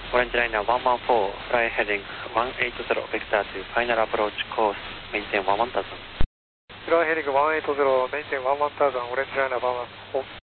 Orange Liner 114, fly heading 180, vector to final approach course, maintain 11000. Fly heading 180, maintain 11000, Orange Liner 114.